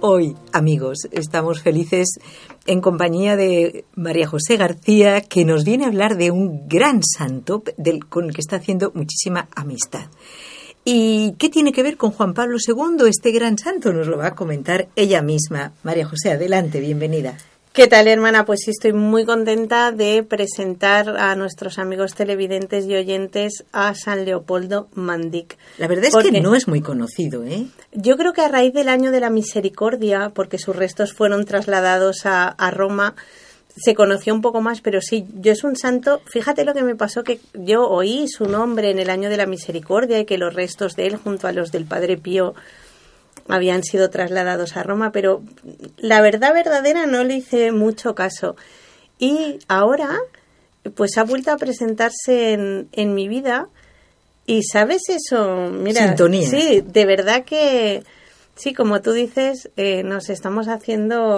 Hoy, amigos, estamos felices en compañía de María José García, que nos viene a hablar de un gran santo con el que está haciendo muchísima amistad. ¿Y qué tiene que ver con Juan Pablo II? Este gran santo nos lo va a comentar ella misma. María José, adelante, bienvenida. ¿Qué tal, hermana? Pues sí, estoy muy contenta de presentar a nuestros amigos televidentes y oyentes a San Leopoldo Mandic. La verdad es que no es muy conocido, ¿eh? Yo creo que a raíz del Año de la Misericordia, porque sus restos fueron trasladados a Roma, se conoció un poco más, pero sí, yo es un santo. Fíjate lo que me pasó, que yo oí su nombre en el Año de la Misericordia y que los restos de él, junto a los del Padre Pío, habían sido trasladados a Roma, pero la verdad verdadera no le hice mucho caso. Y ahora, pues ha vuelto a presentarse en mi vida. Y ¿sabes eso? Mira, sintonía. Sí, de verdad que sí, como tú dices, nos estamos haciendo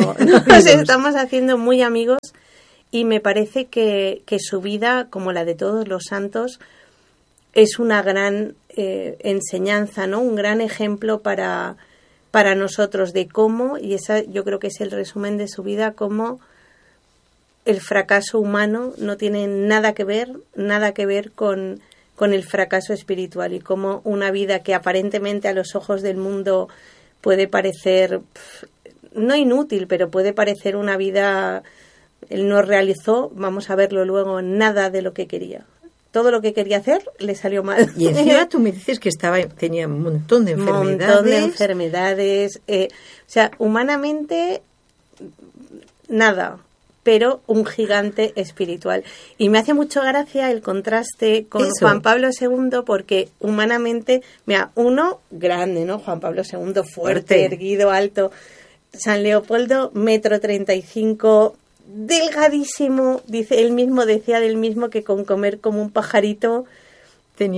muy amigos, y me parece que su vida, como la de todos los santos, es una gran enseñanza, ¿no? Un gran ejemplo para nosotros de cómo, y esa yo creo que es el resumen de su vida, cómo el fracaso humano no tiene nada que ver con el fracaso espiritual, y cómo una vida que aparentemente a los ojos del mundo puede parecer, no inútil, pero puede parecer una vida, él no realizó, vamos a verlo luego, nada de lo que quería. Todo lo que quería hacer le salió mal. Y encima tú me dices que tenía un montón de enfermedades. O sea, humanamente, nada, pero un gigante espiritual. Y me hace mucho gracia el contraste con Juan Pablo II, porque humanamente, mira, uno grande, ¿no? Juan Pablo II, fuerte, erguido, alto. San Leopoldo, 1,35 m, delgadísimo. Dice, él mismo decía del mismo que con comer como un pajarito tenía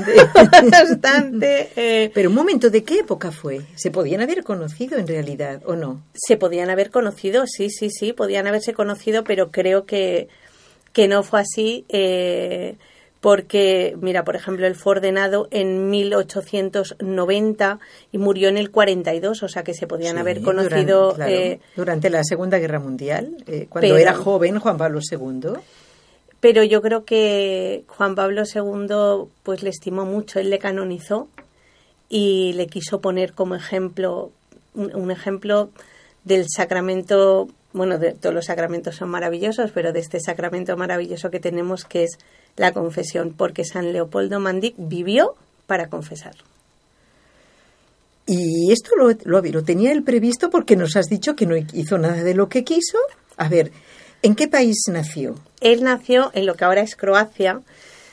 bastante. Pero un momento, ¿de qué época fue? ¿Se podían haber conocido en realidad o no? Se podían haber conocido, sí, podían haberse conocido, pero creo que no fue así, porque, mira, por ejemplo, él fue ordenado en 1890 y murió en el 42, o sea que se podían haber conocido. Durante la Segunda Guerra Mundial, cuando era joven Juan Pablo II. Pero yo creo que Juan Pablo II pues le estimó mucho, él le canonizó y le quiso poner como ejemplo, un ejemplo del sacramento. Bueno, de todos los sacramentos son maravillosos, pero de este sacramento maravilloso que tenemos, que es la confesión, porque San Leopoldo Mandic vivió para confesar. ¿Y esto lo tenía él previsto? Porque nos has dicho que no hizo nada de lo que quiso. A ver, ¿en qué país nació? Él nació en lo que ahora es Croacia,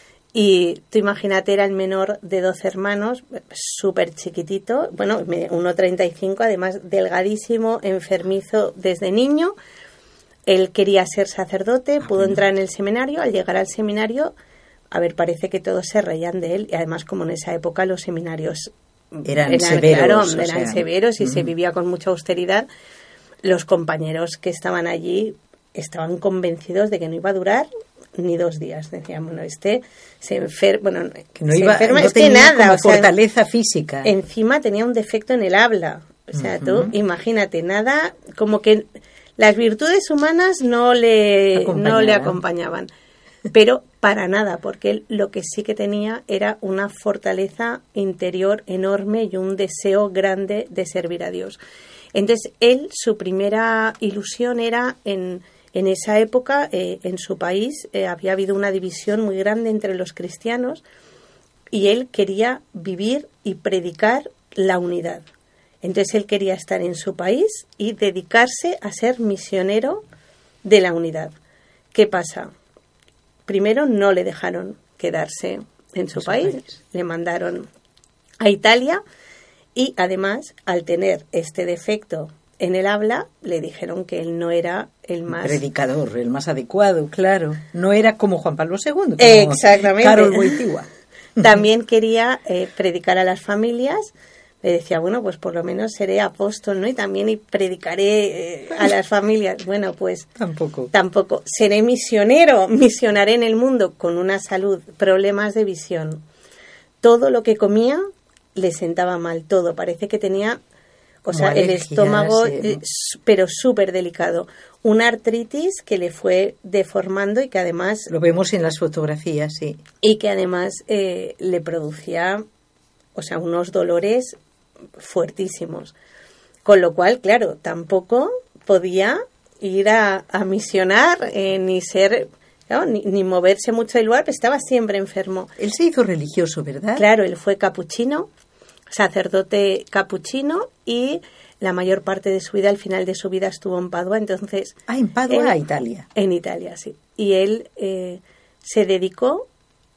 y tú imagínate, era el menor de 12 hermanos, súper chiquitito, bueno, 1,35 m, además delgadísimo, enfermizo desde niño. Él quería ser sacerdote, pudo entrar en el seminario. Al llegar al seminario, a ver, parece que todos se reían de él, y además, como en esa época los seminarios eran severos, eran severos y se vivía con mucha austeridad, los compañeros que estaban allí estaban convencidos de que no iba a durar ni 2 días. Decían, bueno, se enferma, bueno, que no se iba, enferma, no es que nada, o sea, fortaleza física. Encima tenía un defecto en el habla. O sea, tú imagínate, nada, como que las virtudes humanas no le acompañaban. Pero para nada, porque él lo que sí que tenía era una fortaleza interior enorme y un deseo grande de servir a Dios. Entonces, él, su primera ilusión era en esa época, en su país, había habido una división muy grande entre los cristianos, y él quería vivir y predicar la unidad. Entonces él quería estar en su país y dedicarse a ser misionero de la unidad. ¿Qué pasa? Primero, no le dejaron quedarse en su país, le mandaron a Italia, y además, al tener este defecto en el habla, le dijeron que él no era el más predicador, el más adecuado, claro. No era como Juan Pablo II, como exactamente. Karol Wojtyła. También quería predicar a las familias. Le decía, bueno, pues por lo menos seré apóstol, ¿no? Y también predicaré a las familias. Bueno, pues tampoco. Seré misionaré en el mundo, con una salud, problemas de visión. Todo lo que comía le sentaba mal, todo. Parece que tenía O sea, el estómago, pero súper delicado. Una artritis que le fue deformando y que además... Lo vemos en las fotografías, sí. Y que además le producía, o sea, unos dolores fuertísimos. Con lo cual, claro, tampoco podía ir a misionar, ni ser... Claro, ni moverse mucho del lugar, pero estaba siempre enfermo. Él se hizo religioso, ¿verdad? Claro, él fue capuchino, sacerdote capuchino, y la mayor parte de su vida, al final de su vida, estuvo en Padua. Entonces, en Padua, Italia. En Italia, sí. Y él se dedicó,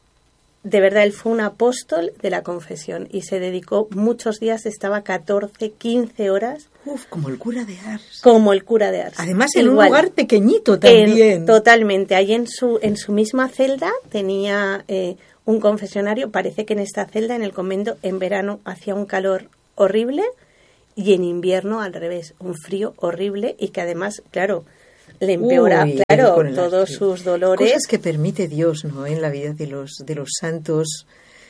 de verdad, él fue un apóstol de la confesión y se dedicó muchos días, estaba 14, 15 horas. Uf, como el cura de Ars. Como el cura de Ars. Además, en un lugar pequeñito también. Totalmente. Ahí en su misma celda tenía un confesionario. Parece que en esta celda, en el convento, en verano hacía un calor horrible y en invierno al revés, un frío horrible, y que además, claro, le empeora, todos sus dolores. Cosas que permite Dios, ¿no?, en la vida de los santos,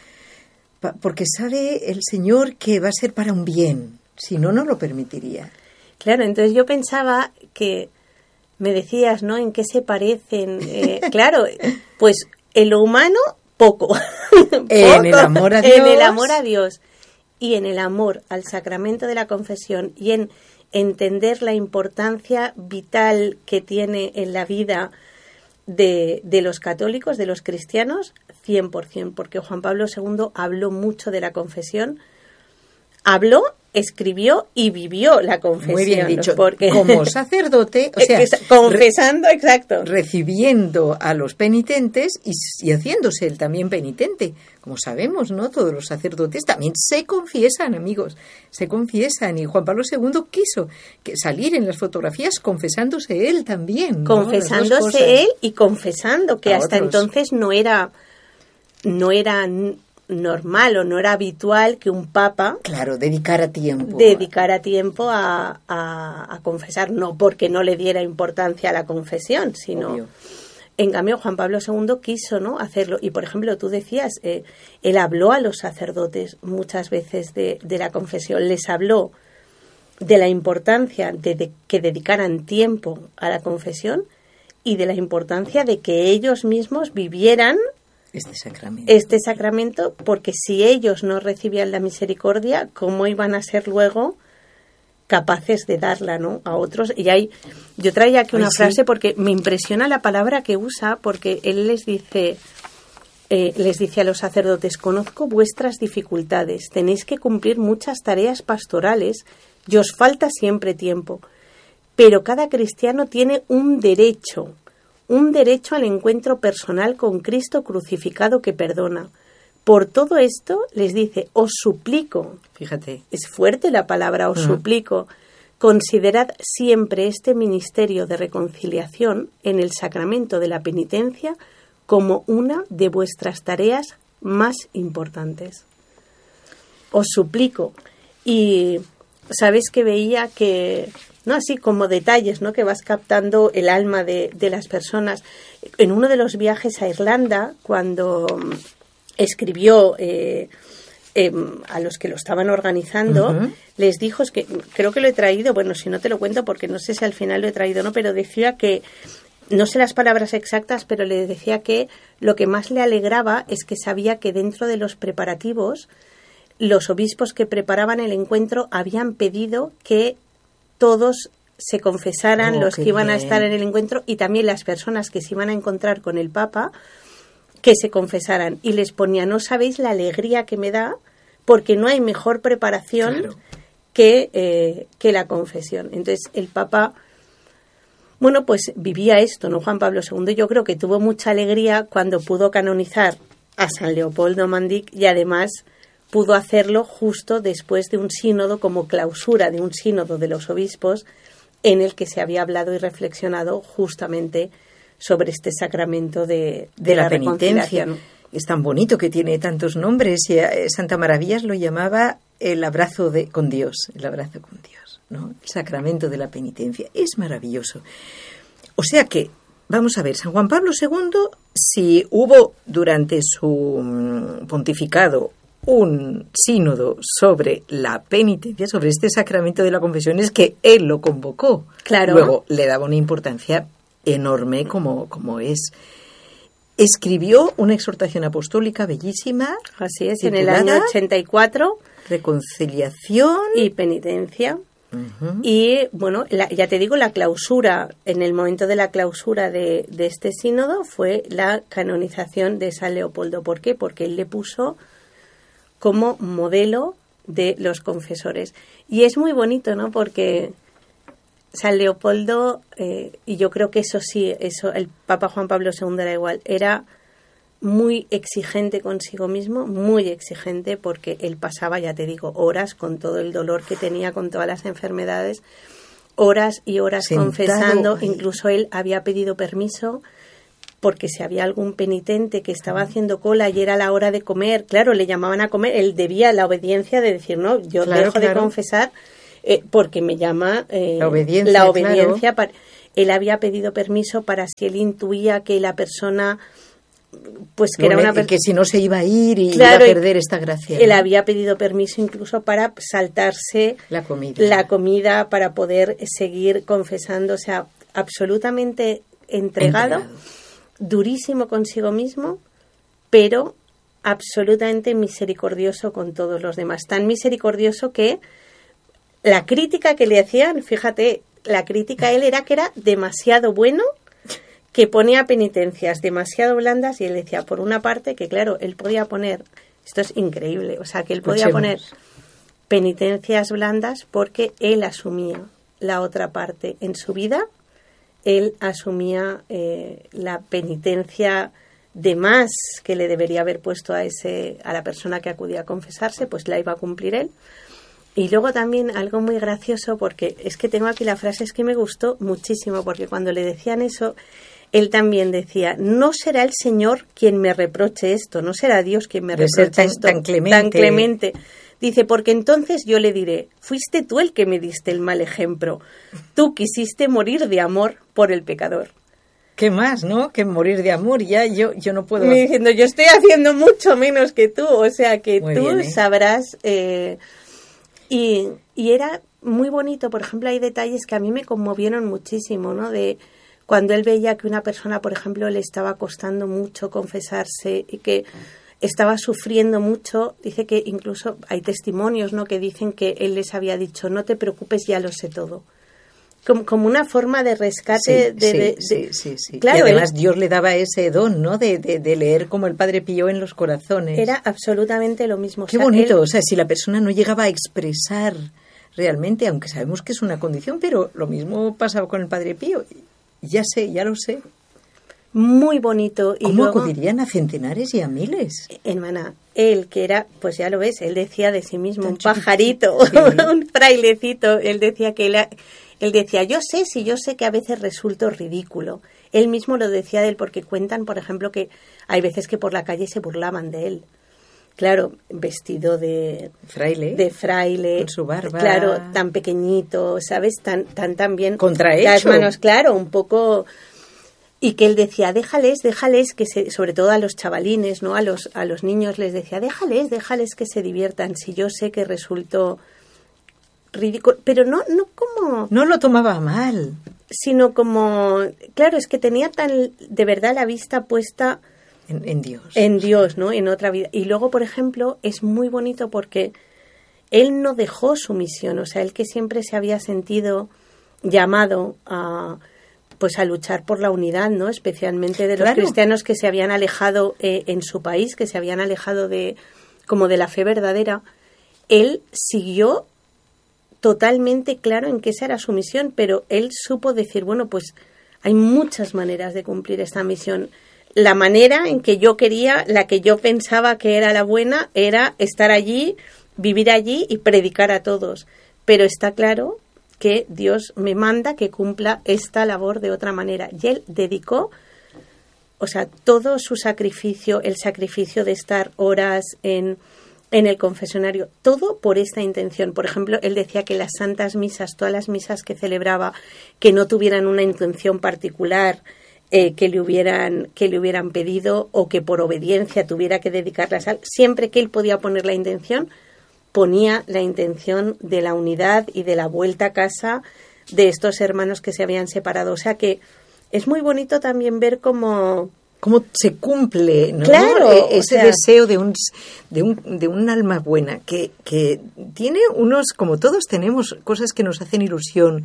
porque sabe el Señor que va a ser para un bien. Si no, no lo permitiría. Claro, entonces yo pensaba que me decías, ¿no?, en qué se parecen. Claro, pues en lo humano, poco. En el amor a Dios. En el amor a Dios y en el amor al sacramento de la confesión y en entender la importancia vital que tiene en la vida de los católicos, de los cristianos, 100%, porque Juan Pablo II habló mucho de la confesión, habló, escribió y vivió la confesión. Muy bien dicho, porque como sacerdote, o sea, confesando, exacto. Recibiendo a los penitentes y haciéndose él también penitente. Como sabemos, ¿no?, todos los sacerdotes también se confiesan, amigos, se confiesan. Y Juan Pablo II quiso salir en las fotografías confesándose él también, ¿no? Confesándose él y confesando que hasta entonces no era normal o no era habitual que un papa dedicara tiempo a confesar, no porque no le diera importancia a la confesión, sino obvio. En cambio Juan Pablo II quiso, ¿no?, hacerlo. Y por ejemplo, tú decías, él habló a los sacerdotes muchas veces de la confesión, les habló de la importancia de que dedicaran tiempo a la confesión y de la importancia de que ellos mismos vivieran este sacramento, porque si ellos no recibían la misericordia, ¿cómo iban a ser luego capaces de darla, ¿no?, a otros? Y yo traía aquí una frase porque me impresiona la palabra que usa, porque él les dice a los sacerdotes: conozco vuestras dificultades, tenéis que cumplir muchas tareas pastorales y os falta siempre tiempo, pero cada cristiano tiene un derecho al encuentro personal con Cristo crucificado que perdona. Por todo esto, les dice, os suplico, fíjate, es fuerte la palabra, os suplico, considerad siempre este ministerio de reconciliación en el sacramento de la penitencia como una de vuestras tareas más importantes. Os suplico. Y sabes que veía que, no, así como detalles, ¿no?, que vas captando el alma de las personas. En uno de los viajes a Irlanda, cuando escribió a los que lo estaban organizando, les dijo, es que creo que lo he traído, bueno, si no te lo cuento porque no sé si al final lo he traído o no, pero decía que, no sé las palabras exactas, pero le decía que lo que más le alegraba es que sabía que dentro de los preparativos, los obispos que preparaban el encuentro habían pedido que todos se confesaran, los que iban a estar en el encuentro, y también las personas que se iban a encontrar con el Papa, que se confesaran. Y les ponía, no sabéis la alegría que me da, porque no hay mejor preparación que la confesión. Entonces el Papa, bueno, pues vivía esto, ¿no? Juan Pablo II, yo creo que tuvo mucha alegría cuando pudo canonizar a San Leopoldo Mandic, y además pudo hacerlo justo después de un sínodo, como clausura de un sínodo de los obispos, en el que se había hablado y reflexionado justamente sobre este sacramento de la penitencia. Es tan bonito, que tiene tantos nombres, y Santa Maravillas lo llamaba el abrazo con Dios, ¿no? El sacramento de la penitencia. Es maravilloso. O sea que, vamos a ver, San Juan Pablo II, si hubo durante su pontificado un sínodo sobre la penitencia, sobre este sacramento de la confesión, es que él lo convocó. Claro. Luego le daba una importancia enorme como es. Escribió una exhortación apostólica bellísima. Así es, en el año 84. Reconciliación y penitencia. Y bueno, ya te digo, la clausura, en el momento de la clausura de este sínodo fue la canonización de San Leopoldo. ¿Por qué? Porque él le puso como modelo de los confesores. Y es muy bonito, ¿no? Porque San Leopoldo, y yo creo que eso el Papa Juan Pablo II era igual, era muy exigente consigo mismo, muy exigente, porque él pasaba, ya te digo, horas con todo el dolor que tenía, con todas las enfermedades, horas y horas sentado, confesando. Ay. Incluso él había pedido permiso porque si había algún penitente que estaba haciendo cola y era la hora de comer, claro, le llamaban a comer, él debía la obediencia de decir, no, yo dejo de confesar porque me llama la obediencia. Claro. Él había pedido permiso para si él intuía que la persona... pues que era una que si no se iba a ir y iba a perder esta gracia. Él había pedido permiso incluso para saltarse la comida para poder seguir confesando, o sea, absolutamente entregado, durísimo consigo mismo, pero absolutamente misericordioso con todos los demás, tan misericordioso que la crítica que le hacían, fíjate, la crítica a él era que era demasiado bueno, que ponía penitencias demasiado blandas, y él decía, por una parte, que claro, él podía poner, esto es increíble, o sea, que él podía poner penitencias blandas porque él asumía la otra parte en su vida, él asumía la penitencia de más que le debería haber puesto a la persona que acudía a confesarse, pues la iba a cumplir él. Y luego también algo muy gracioso, porque es que tengo aquí la frase, es que me gustó muchísimo, porque cuando le decían eso, él también decía, no será el Señor quien me reproche esto, no será Dios quien me reproche esto tan clemente. Dice, porque entonces yo le diré, fuiste tú el que me diste el mal ejemplo, tú quisiste morir de amor por el pecador. ¿Qué más, no? Que morir de amor, ya yo no puedo... Me diciendo, yo estoy haciendo mucho menos que tú, o sea que muy tú bien, sabrás... Y era muy bonito, por ejemplo, hay detalles que a mí me conmovieron muchísimo, ¿no? De cuando él veía que una persona, por ejemplo, le estaba costando mucho confesarse y que estaba sufriendo mucho, dice que incluso hay testimonios, ¿no?, que dicen que él les había dicho, no te preocupes, ya lo sé todo. Como una forma de rescate. Sí. Claro, y además Dios le daba ese don, ¿no?, de leer como el Padre Pío en los corazones. Era absolutamente lo mismo. Qué bonito, o sea, si la persona no llegaba a expresar realmente, aunque sabemos que es una condición, pero lo mismo pasaba con el Padre Pío. Ya lo sé. Muy bonito. Y ¿cómo luego, acudirían a centenares y a miles? Hermana, él que era, pues ya lo ves, él decía de sí mismo, un pajarito, un frailecito, él decía que él decía, yo sé que a veces resulto ridículo. Él mismo lo decía de él, porque cuentan, por ejemplo, que hay veces que por la calle se burlaban de él. Claro, vestido de fraile, con su barba. Claro, tan pequeñito, ¿sabes? Tan bien. Contrahecho. Las manos, claro, un poco... Y que él decía, déjales que sobre todo a los chavalines, ¿no? A los niños les decía, déjales que se diviertan, si yo sé que resultó ridículo, pero no como... No lo tomaba mal. Sino como, claro, es que tenía tan de verdad la vista puesta en Dios. En Dios, ¿no? En otra vida. Y luego, por ejemplo, es muy bonito porque él no dejó su misión, o sea, él que siempre se había sentido llamado a luchar por la unidad, ¿no? Especialmente de los cristianos que se habían alejado en su país, que se habían alejado de la fe verdadera. Él siguió totalmente claro en que esa era su misión, pero él supo decir, bueno, pues hay muchas maneras de cumplir esta misión. La manera en que yo quería, la que yo pensaba que era la buena, era estar allí, vivir allí y predicar a todos. Pero está claro que Dios me manda que cumpla esta labor de otra manera. Y él dedicó, o sea, todo su sacrificio, el sacrificio de estar horas en el confesionario, todo por esta intención. Por ejemplo, él decía que las santas misas, todas las misas que celebraba, que no tuvieran una intención particular, que le hubieran pedido, o que por obediencia tuviera que dedicarle a sal. Siempre que él podía poner la intención, ponía la intención de la unidad y de la vuelta a casa de estos hermanos que se habían separado. O sea que es muy bonito también ver cómo se cumple, ¿no? Claro, ese deseo de un alma buena que tiene como todos tenemos cosas que nos hacen ilusión,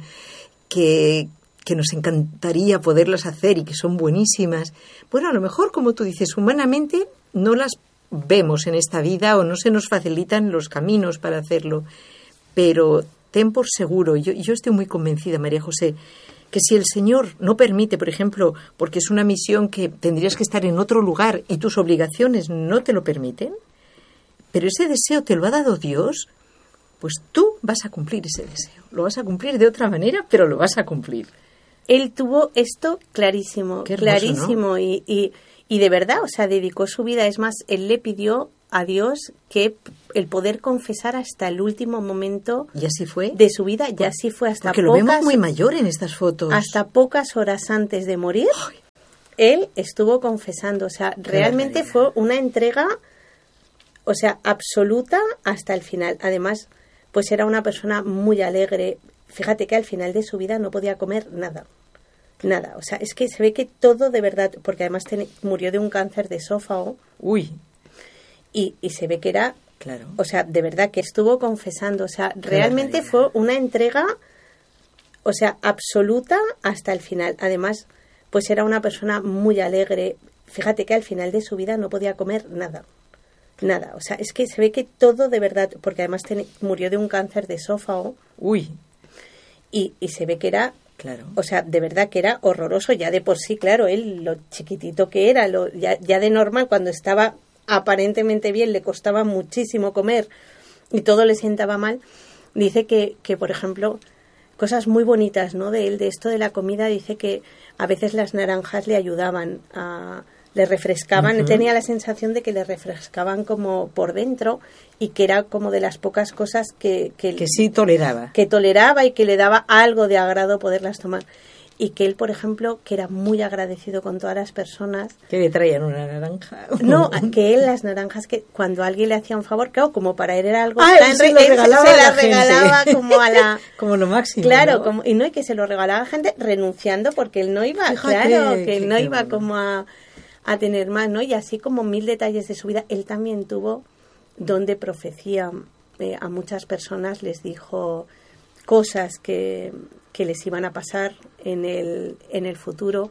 que nos encantaría poderlas hacer y que son buenísimas. Bueno, a lo mejor, como tú dices, humanamente no las vemos en esta vida o no se nos facilitan los caminos para hacerlo, pero ten por seguro, yo estoy muy convencida, María José, que si el Señor no permite, por ejemplo, porque es una misión que tendrías que estar en otro lugar y tus obligaciones no te lo permiten, pero ese deseo te lo ha dado Dios, pues tú vas a cumplir ese deseo. Lo vas a cumplir de otra manera, pero lo vas a cumplir. Él tuvo esto clarísimo, hermoso, clarísimo, ¿no? y de verdad, o sea, dedicó su vida. Es más, él le pidió a Dios que el poder confesar hasta el último momento ¿y así fue? De su vida, y así fue hasta porque lo vemos muy mayor en estas fotos. Hasta pocas horas antes de morir, ¡ay! Él estuvo confesando, o sea, realmente fue una entrega, o sea, absoluta hasta el final. Además, pues era una persona muy alegre. Fíjate que al final de su vida no podía comer nada, o sea, es que se ve que todo de verdad, porque además murió de un cáncer de esófago. Uy. Y se ve que era, claro, o sea, de verdad que estuvo confesando, o sea, realmente fue una entrega, o sea, absoluta hasta el final. Además, pues era una persona muy alegre. Fíjate que al final de su vida no podía comer nada, o sea, es que se ve que todo de verdad, porque además murió de un cáncer de esófago. Uy. Y se ve que era, claro, o sea, de verdad que era horroroso ya de por sí. Claro, él, lo chiquitito que era, ya de normal, cuando estaba aparentemente bien, le costaba muchísimo comer y todo le sentaba mal. Dice que por ejemplo, cosas muy bonitas, ¿no?, de él, de esto de la comida. Dice que a veces las naranjas le ayudaban, le refrescaban. Uh-huh. Tenía la sensación de que le refrescaban como por dentro, y que era como de las pocas cosas que sí toleraba. Que toleraba y que le daba algo de agrado poderlas tomar. Y que él, por ejemplo, que era muy agradecido con todas las personas. ¿Que le traían una naranja? No, que él las naranjas, que cuando alguien le hacía un favor, claro, como para él era algo tan se las regalaba como a la... como lo máximo, claro, ¿no? Y que se lo regalaba a la gente renunciando, porque él no iba, fíjate, claro, que él no iba bueno, como a tener más, ¿no? Y así como 1000 detalles de su vida. Él también tuvo don de profecía. A muchas personas les dijo cosas que les iban a pasar en el futuro.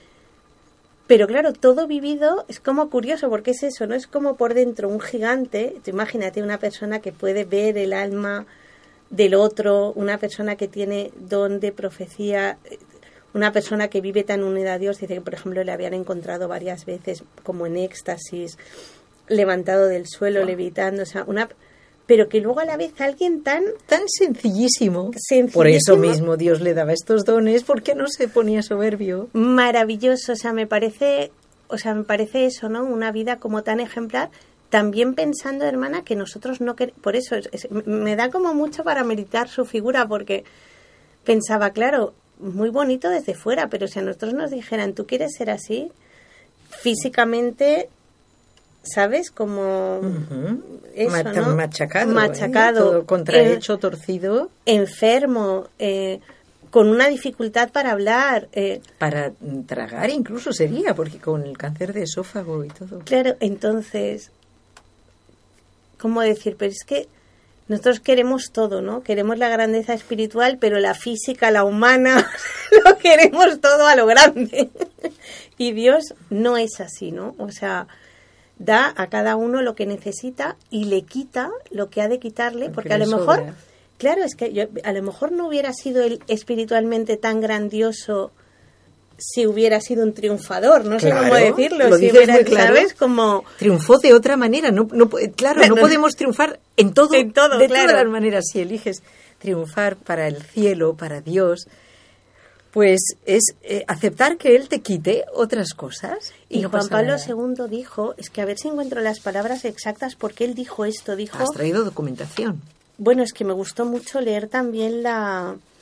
Pero claro, todo vivido es como curioso, porque es eso, ¿no? Es como por dentro un gigante. Tú imagínate una persona que puede ver el alma del otro, una persona que tiene don de profecía, una persona que vive tan unida a Dios. Dice que, por ejemplo, le habían encontrado varias veces como en éxtasis, levantado del suelo, levitando, o sea, pero que luego a la vez alguien tan sencillísimo. Por eso mismo Dios le daba estos dones, porque no se ponía soberbio. Maravilloso, o sea, me parece eso, ¿no? Una vida como tan ejemplar, también pensando, hermana, que nosotros no queremos. Por eso me da como mucho para meditar su figura, porque pensaba, claro, muy bonito desde fuera, pero si a nosotros nos dijeran, ¿tú quieres ser así? Físicamente, ¿sabes? Como eso, ¿no? Machacado, todo contrahecho, torcido, enfermo, con una dificultad para hablar, para tragar incluso sería, porque con el cáncer de esófago y todo. Claro, entonces, ¿cómo decir? Pero es que nosotros queremos todo, ¿no? Queremos la grandeza espiritual, pero la física, la humana, lo queremos todo a lo grande. Y Dios no es así, ¿no? O sea, da a cada uno lo que necesita y le quita lo que ha de quitarle, porque a lo mejor, sobra. Claro, es que a lo mejor no hubiera sido él espiritualmente tan grandioso si hubiera sido un triunfador, no sé cómo decirlo, si hubiera, muy claro, ¿sabes? Como triunfó de otra manera, no podemos triunfar en todo de claro, todas las maneras. Si eliges triunfar para el cielo, para Dios, pues es aceptar que Él te quite otras cosas. Y no Juan Pablo II dijo, es que a ver si encuentro las palabras exactas, porque él dijo esto, dijo... Has traído documentación. Bueno, es que me gustó mucho leer también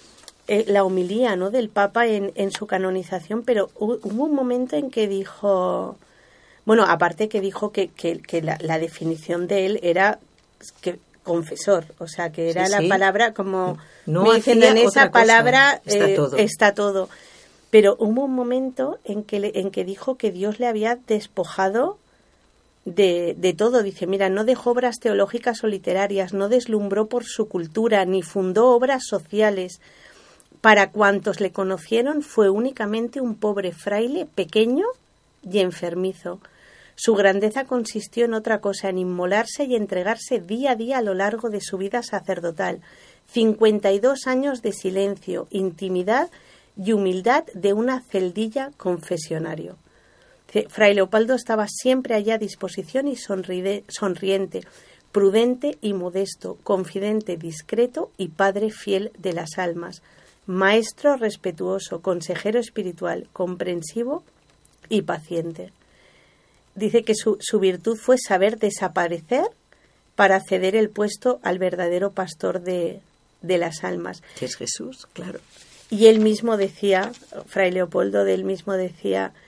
la homilía, ¿no?, del Papa en su canonización, pero hubo un momento en que dijo, bueno, aparte que dijo que la definición de él era que confesor, o sea, que era la palabra como no diciendo, en esa palabra está todo. Pero hubo un momento en que dijo que Dios le había despojado de todo. Dice, mira, no dejó obras teológicas o literarias, no deslumbró por su cultura, ni fundó obras sociales. Para cuantos le conocieron fue únicamente un pobre fraile pequeño y enfermizo. Su grandeza consistió en otra cosa, en inmolarse y entregarse día a día a lo largo de su vida sacerdotal. 52 años de silencio, intimidad y humildad de una celdilla confesionario. Fray Leopoldo estaba siempre allá a disposición y sonriente, prudente y modesto, confidente, discreto y padre fiel de las almas, maestro respetuoso, consejero espiritual, comprensivo y paciente. Dice que su virtud fue saber desaparecer para ceder el puesto al verdadero pastor de las almas. Que es Jesús, claro. Y él mismo decía, Fray Leopoldo, de él mismo decía,